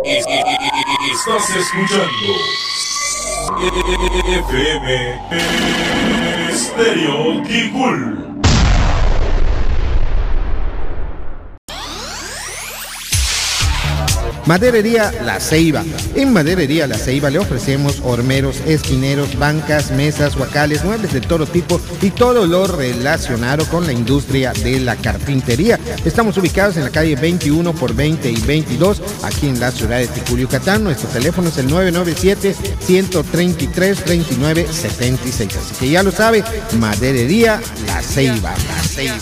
Estás escuchando FM Estéreo Kikul. Maderería La Ceiba. En Maderería La Ceiba le ofrecemos hormeros, esquineros, bancas, mesas, huacales, muebles de todo tipo y todo lo relacionado con la industria de la carpintería. Estamos ubicados en la calle 21 por 20 y 22, aquí en la ciudad de Ticul, Yucatán. Nuestro teléfono es el 997-133-2976. Así que ya lo sabe, Maderería La Ceiba. La Ceiba.